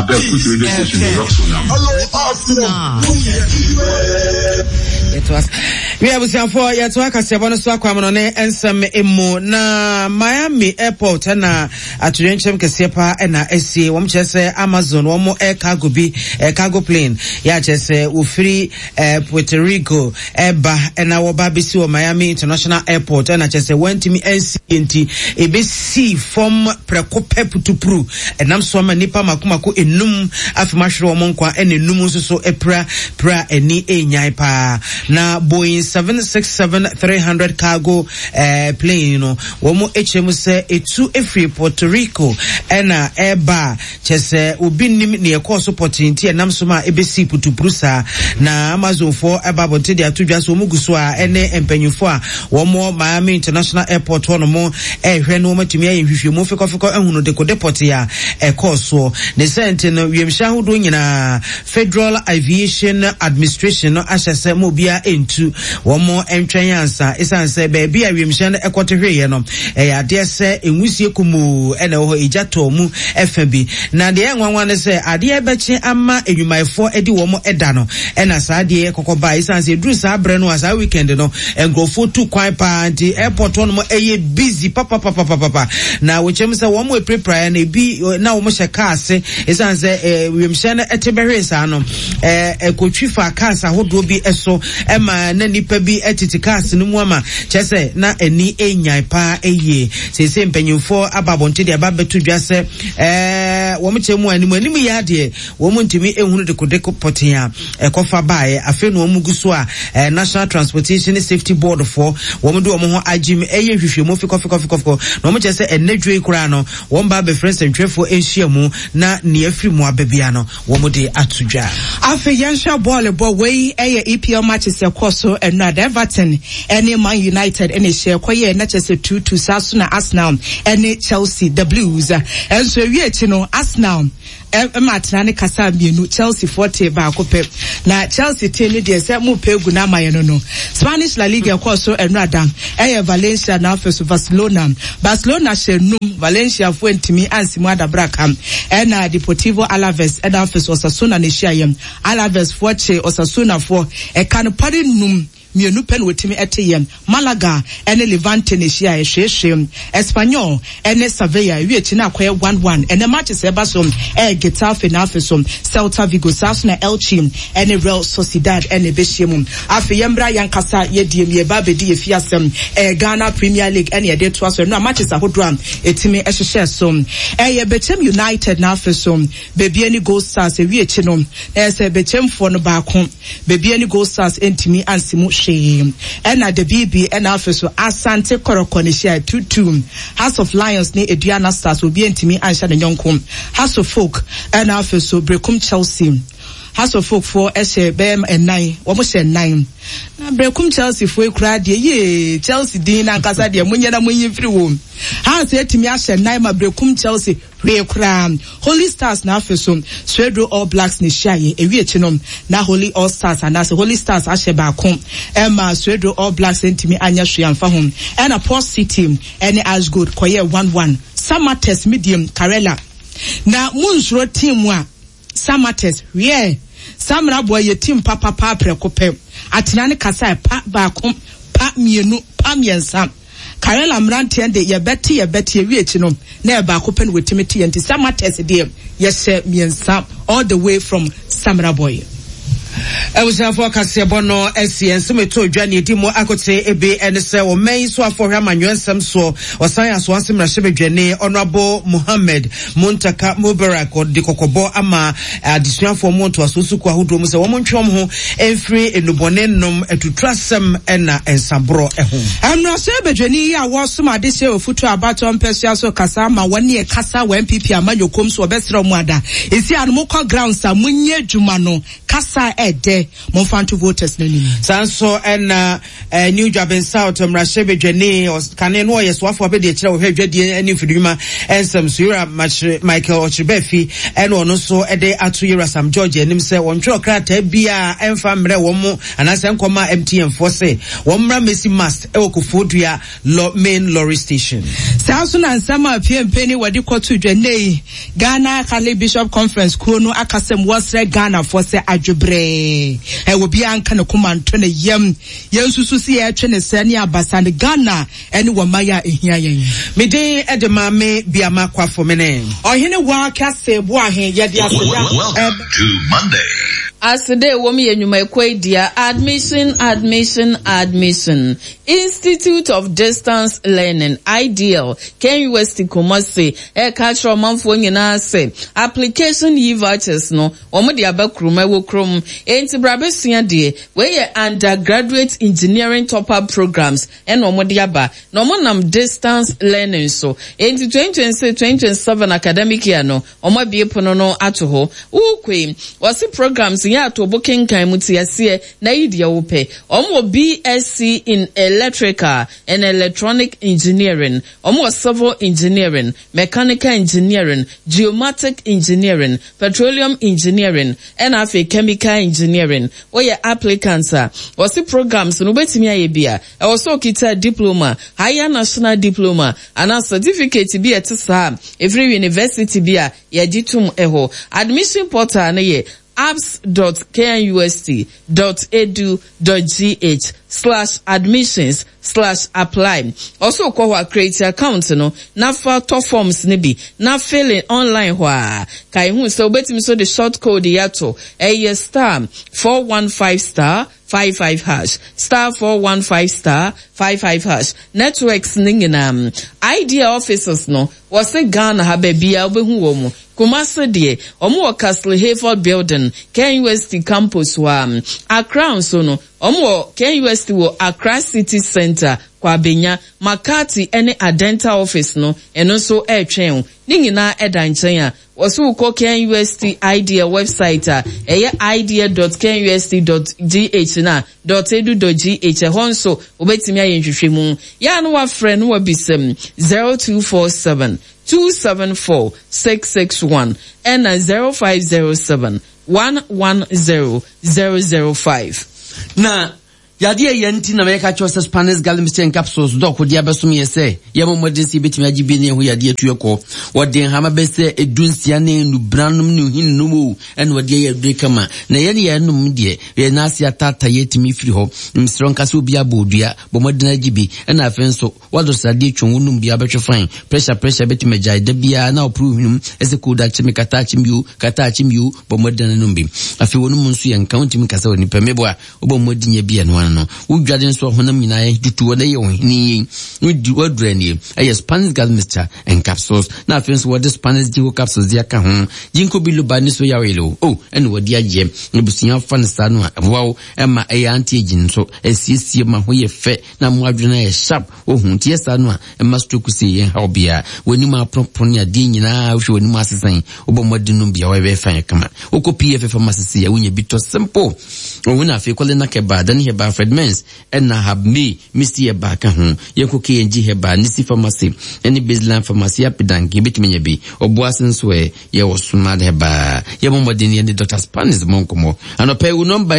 Abel put radio station in Roxon now. It was we have seen for yet to Akasiabon Swakwamone and some emo na Miami Airport na atuyenchem kesepa na SC wom chese Amazon wom air cargo bi cargo plane ya chese ufiri Puerto Rico eba na woba bisi wo Miami International Airport na chese wentimi NCNT ebesi from prekope putupru enam so ma nipa makomako enum afimahwere wom nkwa enum so epra eni enyan pa na Boeing 767-300 cargo plane you know womo HM say etu efri Puerto Rico ena eba chese obi nim ne ekoso opportunity enam so ma ebesi putuprusa na Amazon for eba bonte dia tudwa so muguso a ene empanyufo a womo Miami International Airport hono mo ehwe no matumi ayehwehwe mo fekofeko ehunu de deport ya ekoso ne sente no wiemhya hodo nyina Federal Aviation Administration no ahyese mo bia entu womo entwenyansa esanse be bia wiemhya no ekotehweye no ade se enwusie kumu ene ho ejato mu FB na de enwanwa ne se ade ebechi ama enwumaifo edi womo eda no ena sa ade kokoba esanse duru sa abre no asa weekend no engrofo tu kwan pa anti airport no mo eye busy papa na wochem se womo prepare na bi na womo hye kaase esanse wiemhya no etebehwe sa no ekotwifa kaasa hodo bi eso ema na nipa bi etiti kaase no mu ama chese na eni enyan pa eye sese mpanyufo ababonte de ababetu dwase womo chemu animu ya de womo ntimi ehunu de kodeko potia ekofa bae afi no womo guso a National Transportation Safety Board for womo do womo ho agim eye hwehwemu fikofiko no womo chese enadwe kura no womo ba be friends ntwefo ehyiamu na ne afiri mu ababia no womo de atudwa afi yansha ball wey eye EPL matches ekoso enad Everton ene Man United ene share koye na chese 2-2 saso na Arsenal ene Chelsea the Blues enso ewie no Arsenal matna ne kasa mienu Chelsea 40 ba akopɛ na Chelsea team ne de se mu pegu na maye no Spanish La Liga ekoso enada eye Valencia na versus Barcelona hyenum Valencia fo ntimi ansimu adabraka ena Deportivo Alaves ena versus Osasuna ne hyiayem Alaves fo che Osasuna fo kan pare num mienu pen wetimi eteyem Malaga ene Levante ne hia ehwehwem Espanyol ene Sevilla wiechi na akoye 1-1 ene matches ebaso Getafe na afesom Celta Vigo Sasuna Elche ene Real Sociedad ene behyiemu afeyembra yankasa yediem ye babedi efiasem Ghana Premier League ene yede to aso no matches ahodro etimi ehwehwe so ye Bechem United na afesom bebie ni Gold Stars wiechi no se Bechem fo no baako bebie ni Gold Stars entimi ansimu ena the BB ena afeso Asante Koroko ne share 2-2 House of Lions ne Eduana Stars obi entimi ansha ne nyonko House of Folk ena afeso Brekum Chelsea House of Folk for SBM and 9 almost 9 na Brekum Chelsea for ekura de ye Chelsea din na nkasa de munye na munye free wo House etimi ahye 9 ma Brekum Chelsea ekura Holy Stars na afeso Swedro All Blacks ne share ewie chinom na Holy All Stars anase Holy Stars ahye ba kon Emma Swedro All Blacks entimi anya hweamfa hom ena Port City ene Ashgood koye 1-1 Samates Medium Karela na munzuro team a Samates wie Samra boy ye team papa prekope atena ne kasa pa ba kom pa mienu pa miensa Karela mrante de ye beti wiechi no na ba kope no wetimiti enti Samates de ye se miensa all the way from Samra boy Ewusanfo kasebo no SCN sumeto odwane edimo akote ebe ense o main so afohwa manwensem so osan aso ansem na shebedwane honorable Muhammad Muntaka Mubarak de kokobo ama adisuafo monto asosu kwa hodo mu se wo montwom ho enfri enubone nom etutrasem ena ensabro eho amra shebedwane ya wo so ma de se ofutu abato mpesua so kasa ma woni e kasa wa MPP amanyokom so obesra mu ada esi anmo kwa ground sa munye dwuma no kasa ede Aye, Monfanto voters nani. Sanso and New Job in South Mrashebe Jene or Caneno yes wafo be de chira wo hwedwe de ani fiduma ensem Sura Michael Ochibefi and also ede atu yira Sam George enim se wontwe krata bia emfa mre wo mo anase nkoma MTN for say womra Messi must e okofodua main lorry station. Sanso na nsama PMP wadi kotu dwane Ghana Catholic Bishop Conference kuno akasem wasre Ghana for say adwobre e wo bia anka ne komanto ne yam yensusu si e twene sani abasande Ghana ene wo maya ehia yen mede edema me biama kwafo mene ohene wa kase bo ahen yede Welcome to Monday. As today, womi enyuma ekwedia admission. Institute of Distance Learning, Ideal, University Kumasi, cultural manfo nyina se, application ye vouchers no, omo de abakruma wo krom, enti brabesua de, we undergraduate engineering top-up programs, en omo de aba, no omo nam distance learning so, enti 2026-2027 academic year no, omo bie pono no ato ho, ukwe, wasi programs ya to booking kan mutiasie na idia wope, omo BSc in electrical and electronic engineering, almost civil engineering, mechanical engineering, geomatic engineering, petroleum engineering, and afi chemical engineering. Where applicants are, was the programs no betimi ayebia, also kita diploma, higher national diploma, and a certificate be at sa every university be a yajitum eho. Admission portal na ye apps.knust.edu.gh/admissions/apply. Also call create account no na for top forms ne bi na fill in online hwa kai hu so betim so the short code yato *415*55# *415*55# networks ninginam idea officers no was the Ghana habebia obehu wo mu Kumasi de omo Castle Hayford building Ken University campus wa Accra so no omo Ken University wo Accra City Center kwa Benya Makati ene Adenta office no eno so etwen ni nyina eda nchen a wosu ko Ken University idea website a eye idea.kenuniversity.gh na .edu.gh honso obetimi ayenhwehwemu ya no wa frɛ no wa bisem 0247-274-661 and 0507-110-005. Na yade yenti na meka chose Spanish Gallimstein capsules doko dia besom yese yemo modesi betimi agibi ne ho yade atueko wode hama bese edunsia ne nubranum ne hin numu en wode ye kama na ye ne num de ye na asia tata yetimi firi ho msron kase obi abodua bomodena agibi na afenso wado sade twonwunum bia betwefan pressure betimi jai da bia na opru hinum ese koda chimi kata chimiu bomodena numbi afi wonum nso ye nkaunti mi kase woni pemebo a obomodinya bia no no udwade nso honam nyina ye dutu wona ye ohini udi wadurani aye Spanish Gallimster and capsules na afenso wode Spanish Jiho capsules dia ka ho jinko bi lubani so yawelo ene wode agye nebusia fa ne sa no abawo ema aye anti agin so asiesie ma ho ye fe na mo adwena ye sharp ohun tie sa no ema stroke si ye ha bia woni ma propone ade nyina hwe woni ma asesan obomode no bia wa be fa kama okopi fe pharmacy ya wonya bito simple wona afi kwale na keba dan he ba Fredmans and na have me Mr. Baka yeko KNG heba nisi pharmacy any baseline pharmacy apidan gibit menyebi oboasen so ye osuma heba ye momodeni and Dr. Spanish monkomo anope u number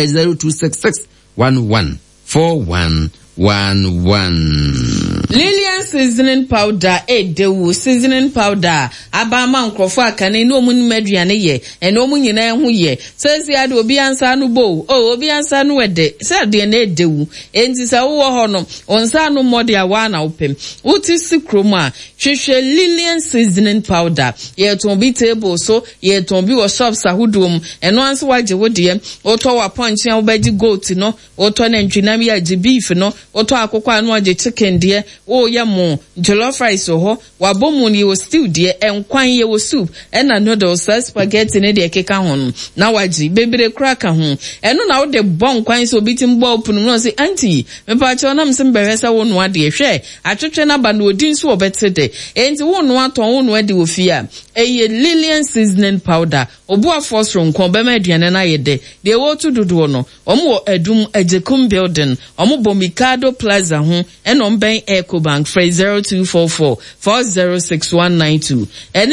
0266114111 Lillian seasoning powder dewu seasoning powder abama nkrofo akane no mu nmaduane ye eno mu nyina hu ye sesi ade obi ansa no bo obi ansa no wede se de na dewu enti sa wo ho no onsa no mode awa na opem uti sikroma hwehwe Lillian seasoning powder ye ton bi table so ye ton bi wo shops ahudum eno anso waje wode oto wa punch an obaji goat no oto na ntwinam ya beef no oto akokwa anu aje chicken de o ya wɔn jollof rice ho wabomu ni wo stew de enkwan ye wo soup na noodles spaghetti ne de keka ho na waji bebre kraka ho eno na wo de bon kwan so bitim bo opunu no say auntie me pa cho na mse mbehwesa wo no ade hwe atwetwe na ba no odin so obetede enti wo no aton wo no ade wo fia eye Lillian seasoning powder obu afosro nkon be ma aduane na yede de wo to dodo no omo adum ajekum building omo bomikado plaza ho eno mben Ecobank free 0244 406192 and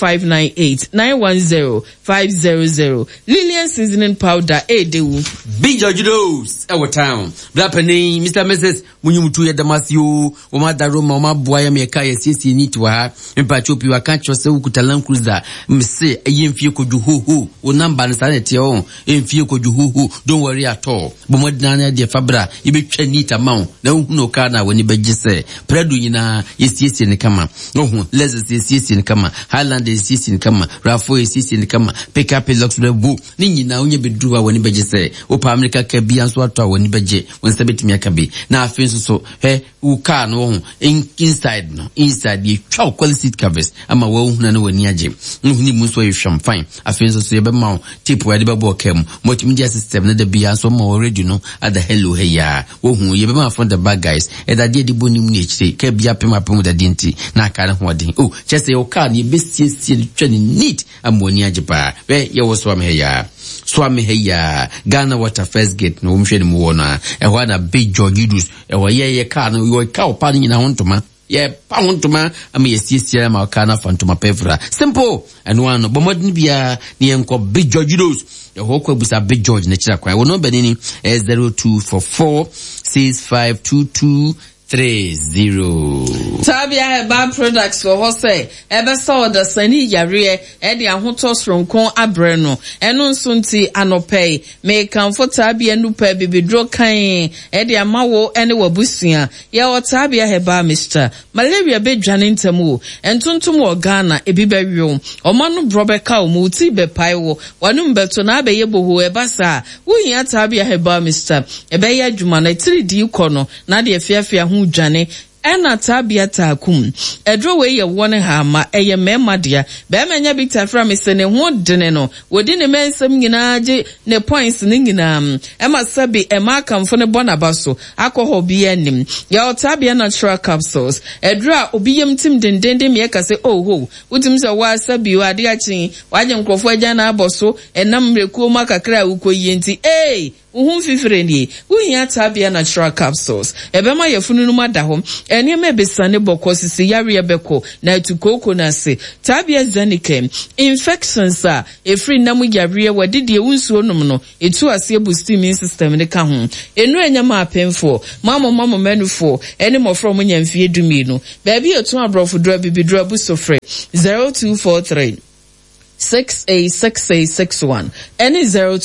0598-910-500. Lillian seasoning powder edewu. Big George Dose, our town. Blapani, Mr. Mrs. Munyumutu ya damasio, omada Roma, omabuaya miaka ya sisi nitwa, mpachopi wakancho se ukutalan cruiser, mse, yemfie kojuhuhu, unamba nisaneti yao, yemfie kojuhuhu, don't worry at all. Bomodina dia fabra, ibe nita mao, na uhuno kana wenibajise, predu yina, yesi ni kama, lezes yesi ni kama, Highland yesi ni kama, Rafo yesi ni kama, pick up locks rebu, ninyi na unye bidruwa wenibajise, opa Amerika kebi anso atwa wenibaje, wensabiti miakabi, na afenso so, uka no, inside ye chow quality seat covers, ama wahuna no weniaje, ni muswa yisham fine, afenso so yebe mao, tipu wadibabu kemu, multimedia system na debi anso ma already no, ada hello heya, yebe ma from the bad guys, eda die di boni mnichite, kebi ya pema pemu da dinti, na akana huwadi, chese uka ni besti chani neat, amweniaje pa, yewo swame heya, Ghana Water First Gate, no umsheni muona, na Big George Idus, ye ka no, yo ka opani nyina hontoma, ye pa hontoma, ami yesiya ma kana fantoma pevra. Simple, no, bomodini bia, ni enko Big George Idus, kwa busa Big George, nechira kwa, wono benini, 0244 6522 30. Tabia Herbal Products for Hose, ebe saw the Sani Yare, Eddie Ahutos from Con Abreno, Enon Sunti Anope, may come for Tabia Nupe, Bibi Drokain, Eddie Amawo, and Wabusia, Yawa Tabia Herbal Mr. Malaria be Janin Tamu, and Tuntumo Ghana, Ebiberio, or Manu Brobeka, Muti be Paiwo, Wanum Betonabe Yebo, whoever we are Tabia Herbal Mr. Ebeya Jumana 3D Kono, Nadia Fiafia Jane ena tabia takum edro we ye wone ha ma eye mema dia be manya big tafra me se ne ho dene no wodi ne mensam nyina age ne points ne nyina ema sabi ema kamfo ne bonaba so akoho bi anim ya tabia natural capsules edro a obi yem tim dendende me ka se ho utim se wa sabi wa de achi waje nkrofo agya na aboso enam rekuo makakra ukoyi enti uhun fifire ni uhia tabia natural capsules ebema yefunu no madahom eni mebesane bokọ sisi yare ebeko na etukoko na se tabia zanikem infections a efri namu yare wadidi ewunsuo nom no etu ase boost immune system ne ka ho enu enyama apemfo mama menufo eni mofro mo nyamfie dumi no baabi etu abrofo dro bibidro abusofre 0243 686861 and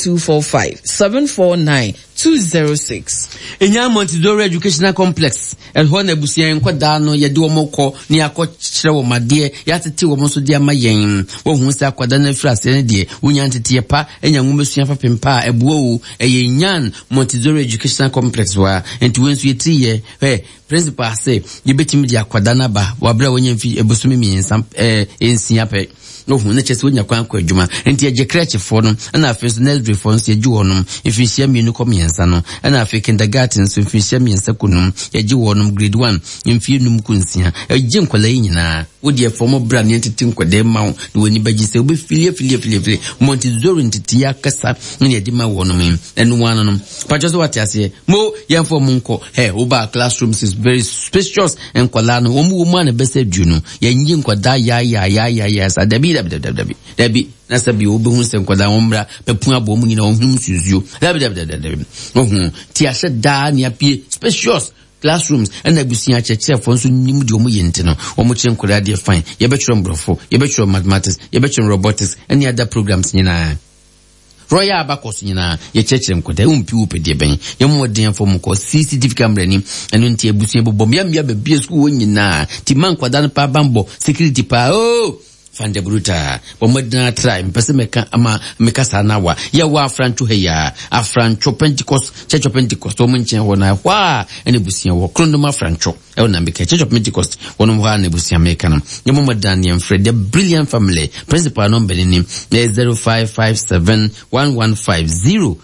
0245-749-206. Enya Montessori Educational Complex and hone busia nkwadaa no yede omoko ni akọkyere wo made ya tete wo mo so dia mayen wo hu se akwadaa na frase ne de wonya tete pa enya nwumesua papempa ebuo eyenyan Montessori Educational Complex wa enti wensu yetiye principal say yebetimi dia akwadaa na ba wabra wonya mfi ebusumi miensa ensia pe no hu na chese wonya kwankwa adwuma enti agye kreche fo no na afenso nursery fo nso agye wonom ifihia mienu komiensa no na afi kindergarten so ifihia miensa kunum agye wonom grade 1 imfie num kunsia agye nkwala nyina wodi efomo bra ne ntete nkwade ma wo na woni bagise obi filie Montessori ntete ya kasa ne yedi ma wonom enu wanonom pacho so watiase mo yemfo munko oba classrooms is very spacious enkwala no omu na bese duno yenye nkwada ya sa dabi na sabi obi hu se nkwada ombra pepu abo mu nyina ohum suzuo dabi ti ase da ne apie spacious classrooms and abusia cheche for nso nim de omu yente no omu che nkwada de fine ye be chiro mbrofo ye be chiro mathematics ye be chiro robotics any other programs nyina Royal Abacus nyina ye cheche nkwada umpi upede ben ye modern form ko CCTV camera ni enu ntie abusia bobom ya be bia school wonyina ti man kwada no pa bambo security pa Fande bruta bomodina try mpese meka sanawa ya wa afrancho heya afrancho Pentecost Church of Pentecost omunche wona hwa ene busia wo krondoma afrancho Nambika Church of Pentecost one of our neighbors American Yamama Daniel Fred the brilliant family principal number in him 0557 115054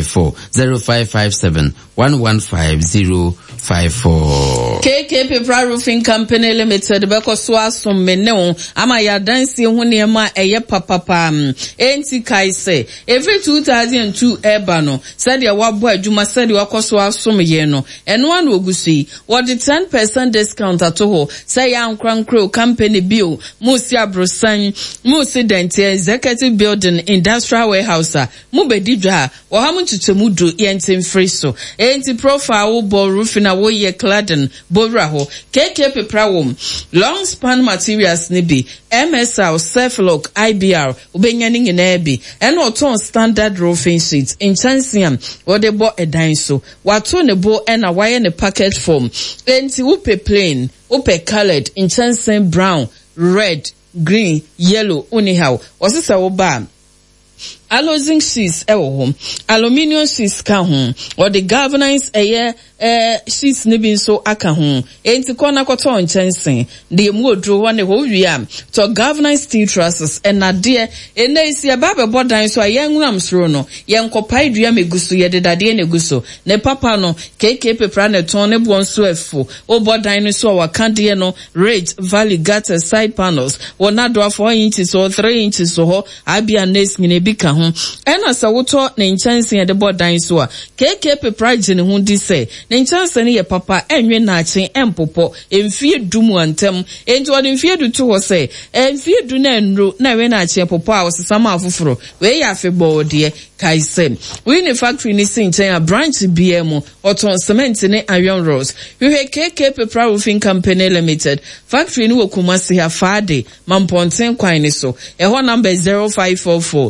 0557 115054 KK Paper Roofing Company Limited beko so asom meneo ama ya dansi ho ne ma eye papapa enti kai se every 2002 eba no said ya wabo adwuma said wakoso asom ye no eno an ogusi what the 10% discount atoho say ya nkwankro company bill musi abrosan musi denti executive building industrial warehouse mu bedidwa wo ha mu tutemu do yenten free so enti profile bo roofing wo ye cladding Bora ho KK Pepra wom long span materials ni bi MSL Self-Lock IBR ubenya ni na bi eno oton standard roofing sheet in Chansiam wo de bo edan so wato ne bo na waye ne packet form enti upe plain upe colored in Chansiam brown red green yellow unihaw osisa wo ba Alloy sheets home aluminium sheets ka ho or the governance sheets ne bin so aka ho enti kona koto nchensen de mu odro wane ho wiam to governance steel trusses na de isi ababe bodan so ayenwuram soro no yenkopai dua meguso yededade ne guso ne papa no KK Pepra ne ton ne bon so efo o bodan no so waka de no ridge valley gutter side panels wona do 4 inches or 3 inches so ho abia nes ngine bi ka ho ena sawoto ne nchanse de bodan so a KK Pepra gene ho di se ne nchanse ne ye papa enwe na achen empopo emfie dumu antem enti ode emfie du to ho se emfie du na enro na we na achen popo a osesama afoforo we ya afebo de kaise we ne factory ni sinchen a branch BM oton cement ne iron rods we KK Pepra Roofing Company Limited factory ni wokumasi ha fade mamponten kwan ni so eho number 0544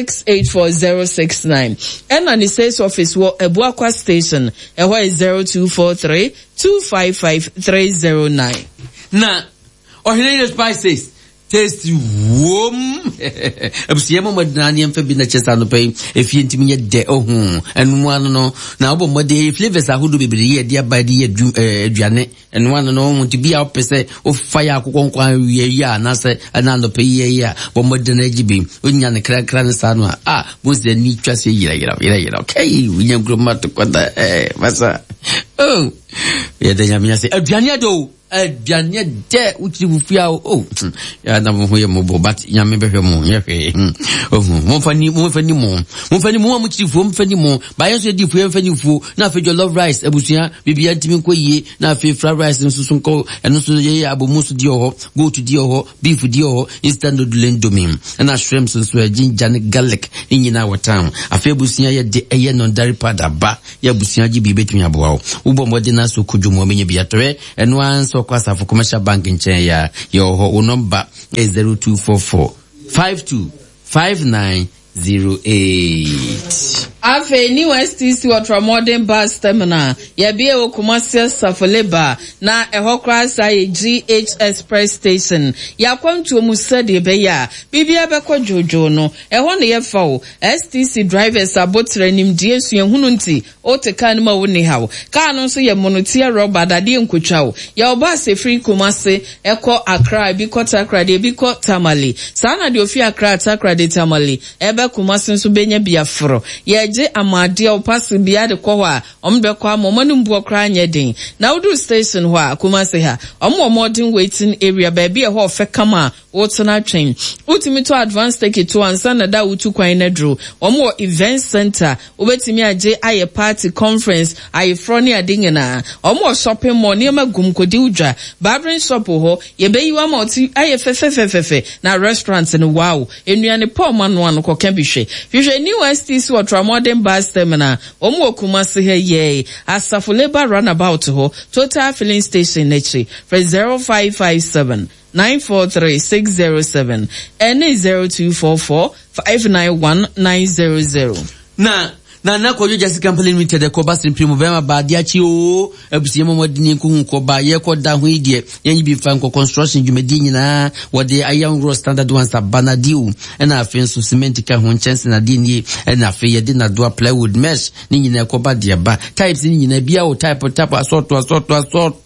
684069 and on the sales office wo Ebuakwa station eho 0243 255 309 na Ohene Spices taste wom abusiyemo madani emfa bi na chesa no pay efie ntimi nye de ohun enu anu no na obo mode flavors ahudu bebere ye de abadi ye aduane enu anu no mu tibi a opese o fire akokonkwa wie ya na se na no pay ye ya bo mode na gibe onya ne krakra ne sa no a bo se ni twase yira okay winya groma to kwada masa oh ye de nyamia se aduane do aduane de uchi bufia oh ya na mo ye mo but nyame behwe mo ye hwe mo fani mo amuchifo mo fani mo ba yeso di fu ye fani fu na fe jollof rice abusia bibia ntimi ko yie na fe fried rice no susun ko eno so ye abomusu di ho go to di ho beef di ho instant noodle ndomi na shrimps so ginger and garlic nyina watam afi abusia ye de eye non dairy powder ba ye abusia gi bi betumi aboa ubo mode na so kodwomo menye bia towe eno anso kwasa for commercial bank nchen ya yo ho number 0244 525908 Afe ni STC Ultra Modern Bus Terminal ya bie wo Kumasi Safoleba na ehokra sai GH Express Station ya kwantu mu sade be ya bibia be ko jojo no eho ne ye fa wo STC drivers abotre nim die su ehunu nti o te kan ma wo ni hawo ka no so ye monotia rubber dade nkotwa wo ya oba se free Kumasi eko Accra bi ko Takra de bi ko Tamale sana de ofi Accra Takra de Tamale ebe Kumasi so benya bia foro ye je amade opase bia de kwo a ombe kwa momanu mbu okra anyedin na udu station ho a Kumasi ha modern waiting area baby ho fe kama wotena train utimi to advance take to ansa na da utu kwan na dro event center obetimi aje aye party conference aye froni adin na shopping mall ne magum kodi udwa barbering shop ho ye beyi wa moti aye fefe na restaurant no wow enuane paul manu no koka bihwe new STC Ultra Modern Bus Terminal Kumasi he ye Asafoleba roundabout ho total filling station nechi for 0557 943-607 and 0244 591-900. Na kwa Jessica Company Limited ko basin primo vema ba dia chi o abusie momodini ku ko ba ye ko da ho ide yanyi bi fan ko construction jumedi nyina wode iron rod standard ones abanadiu na afen so cement ka ho chance na di ni na afen ye di na do plywood mesh ni nyina ko ba dia ba types ni nyina bia o type assorto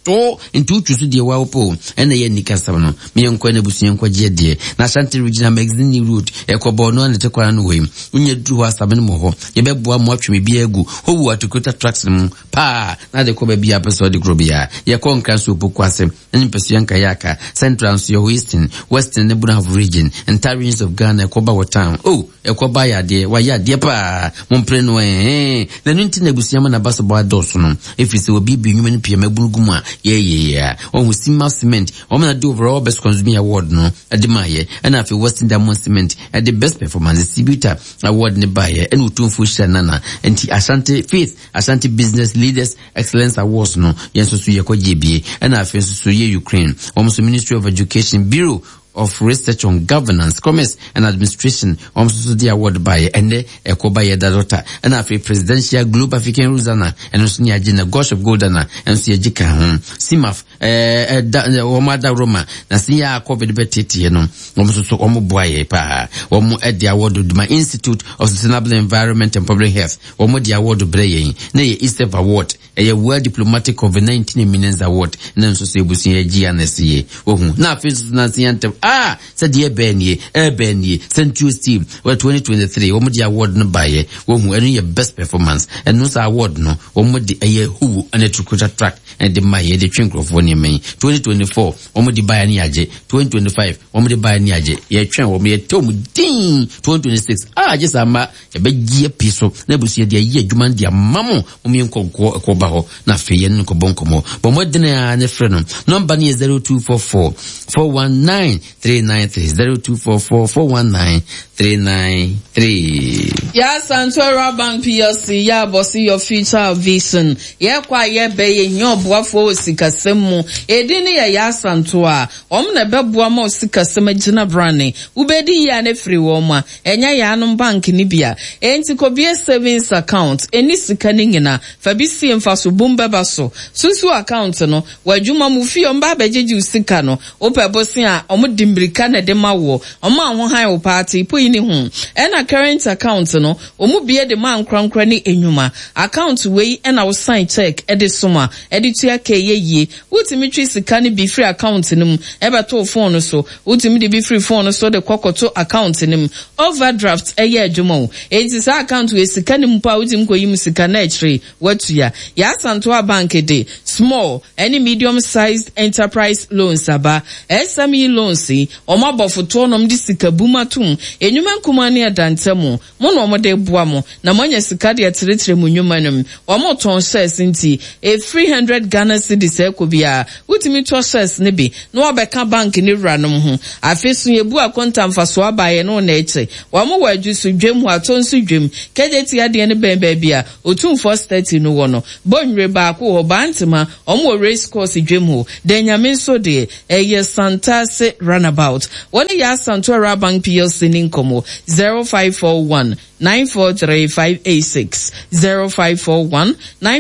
to into to the wapo and the Nika Savano, me and Quenebusian Quadia, Nashanti Regional Magazine route, Ecobono and the Tequan way. When you do us seven more, you bet one watch me be a good, who are to cut attracts them, pa, now the Kobe be episode Grobia, Yakon Kansu Pukwase, and Persian Kayaka, Central Western Nebunav region, and Tyrants of Ghana, Kobawa town. Oh, Ekobaya dear, why ya dear pa, Monpreno, the Ninti Nebusiaman Abassaba Dawson, if it's will be human Piamabuguma, yeah, on with Sima Cement, I'm gonna do over all best consuming award, no, at the Maya, and after Western Diamond Cement, at the best performance distributor, award Nebaya, and Utum Fushanana, and Ashanti Faith, Ashanti Business Leaders Excellence Awards, no, Yansu Yako JB, and after Suye Ukraine, almost the Ministry of Education Bureau of Research on Governance, Commerce and Administration, almost the award by Ende Ekobaye Dadota, and after Presidential Globe African Ruzana, and Osunia Jina Gosh of Goldana, and Siajika Simaf, Omada Roma, Nasia Kobe Betiti, almost so Omoboye Pa, Omo at the award of my Institute of Sustainable Environment and Public Health, Omo the award of Braying, Nay Eastern Award, a World Diplomatic COVID-19 Eminence Award, and then so say Busia GNSA. Now, Fizz said Benny, Century Steve, 2023, Omodia award no buy, one your best performance, and no award no, Omodi a year who and a trucota track, and the Maya, the Chink of one May, 2024, Omodi buy Niaje, 2025, Omodi buy Niaje, ye train or me a tom ding, 2026, just a big year piece of Nebusia, the year Juman, dear Mammo, Omian Kobaho, na Fayen Kobonkomo, but more than a friend, number 0244 419 393 0244 419 393. Yes, Santora Bank PLC, ya bossy your future vision. Ye kwa ye be nyo boafo sikasemu. Edini ya Santoa. Omne bebua mo sikasema jina brane. Ubedi ya ne free woma. Enya ya anum bank nibia. Enti kobie savings account. Eni sikaningina. Fabisi mfaso bumbe baso. Susu account no. Wajuma mufio mbabe jeji usika no. Ope bosi ya omudimbrika na demawo. Oma wonhai opati. Ipo ini hun. Ena current account no. Omubie de man krankra ni enyuma. Account wey ena usign check. Edi suma. Edi tuya keye ye. Ultimately sikani be free account nim. Eba to phone so. Ultimately be free phone so de kokoto account nim. Overdraft eye jumo. Eti sa account we sikani mpa ultimko yimu sikana echri. Watu ya. Ya Santoa Bank de. Small. Any medium sized enterprise loans aba. SME loans si. Oma bofuto nom di sikabuma tum. Enyuma nkumani ya dantemu. Mono omode buamo. Na mwenye sikadi ya tiritre munyuma num. Omo ton shares inti. 300 Ghana cedis ekobia. Utimi to shares nibi. No wabeka bank ni ranum hu. Afesu yebu akonta mfaswa baye no neche. Wamu wajusu dwem watonsu dwem. Kejeti ya diene bembebia. Otum 430 no wono. Bonre baako ho bantima. Omo race course dwem ho. Denyaminso de. Eye Santase runabout. Wani ya Santoa Bank PLC ninkomo. 0541 943586 0541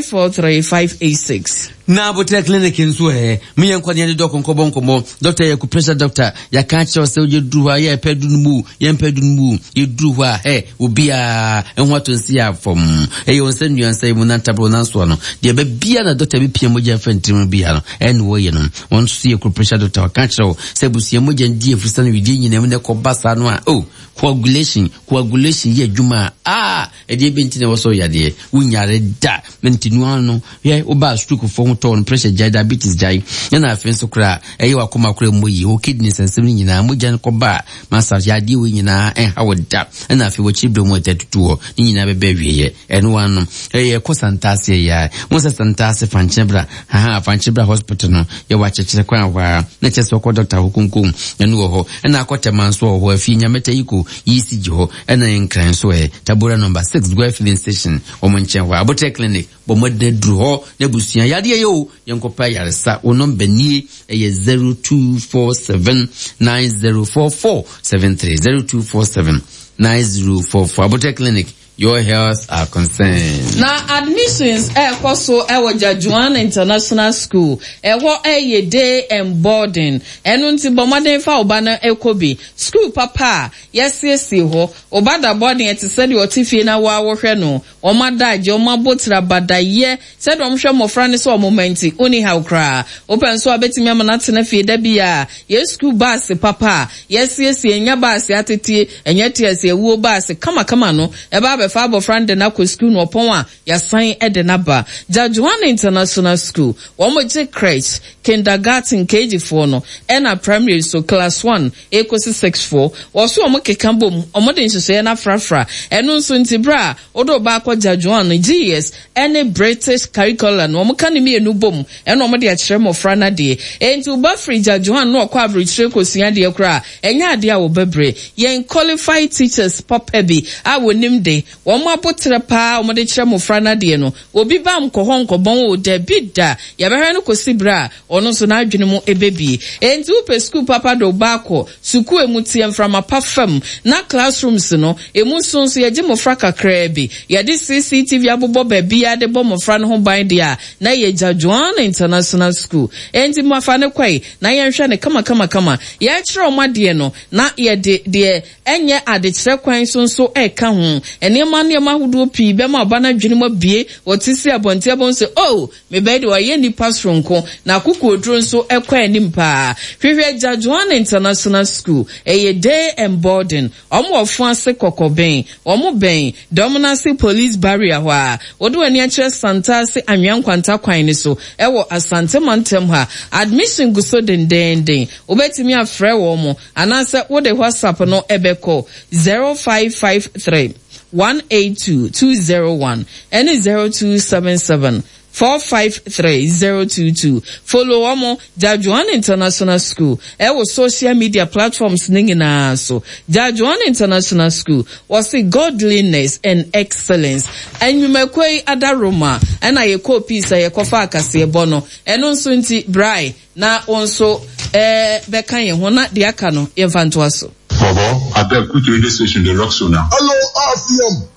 943586. Na bote clinic nso me yankwa ne doc nkobo doctor ya ku pressure doctor ya ka che o se oje duwa ya pedunmu ye duwa obi a enho atonsi afom yo nse nuansa mu na tabro na so no de be bia na doctor bi pia moja fantim bia no en wo ye no won so ye ku pressure doctor ka che o se busia moja ndi efusa no widi nyina mu ne ko basa no a coagulation ye juma e de benti ne wo so ya de wunyare da mentinu ano ye oba stroke fo ton pressure jai diabetes jai na afenso kra eyi wakoma kra moyi o kidneys nsem nyina mojan ko ba massage ya di we nyina hawoda na afi wo chibdo mo tetuo nyina bebe wieye eno anu ko santase ya mo santase fanchebra fanchebra hospital no ye wa chechire kwa wa na cheso ko doctor hukunkum eno ho na akote manso ho afi nyameta yiko yisi jo na enkran so tabura number 6 go filling station o mo nchen wa abote clinic bo modde dru ho na busia yade yo yankopa yaresa onom bani 0247 9044 73 0247 9044 abote clinic your health are concerned. Now admissions so Jajuan International School day and boarding enunti bomade fa obana ekobi school papa yes ho obada boarding eti said otifie na wa wohwe no omada je omabotra badaye said omhwe mofra ne so momenti oni how kra open so abetimi amanate na fie da bia yes school bus papa yes enya bus atete enya tiase ewu bus kama no eba be fa abofra de na ko school no opon a yasan e de na ba Jajuan International School wo je crèche kindergarten KG4 no ena primary so class 1 ekosi 64 woso omo kekambom omo de nhyehyɛ na frafra eno nso ntibra odo ba akɔ Jajuan GS any British curriculum no omo kan mi enu bom eno omo de akyerɛ mofra na de enti uba free Jajuan no akɔ abrichire kosua de kra enya ade a wo bebre yen qualified teachers popebi a wonim de omo abotre pa omo de kyerɛ mofra na de no obi ba mkɔhɔ nkɔbɔn o de bida ya behwe no kosibra ono so na adwene mu ebebi enti upe school papa do bako suku emutie mframa pafam na classrooms no emu sonso ye mofra kakra bi ye de CCTV abobo baby ya de bo mofra no ho ban dia na ye Jajuan International School enti mafa ne kwai na ye hwe ne kama ye kyerɛ omade no na ye de enye ade kyerɛ kwan sonso eka ho enema hudo pi be ma oba na adwene mu bie wotisi abonte abonse oh me be de wa ye ni pasronko na kuku odro nso ekwa anim pa hwehwe Jajuan International School day and boarding omo ofo ase kokoben omo ben dominance police barrier wa odo ani akye santa se anwankwanta kwan ni so ewo asante mantem ha admission guso den obetimi afre wo mo anase wo de WhatsApp no ebeko 0553 182 201 and 0277 453-022. Follow Omo Jajuan International School. Ewo social media platforms ningina so. Jajuan International School was the godliness and excellence. And you may kwe adaroma. And I ko pisa ye kofa akase bono. And onso nti brai na onso beka ye hona di aka no yemfa ntoaso. I beg, put radio station the rock so now. Hello, RCM.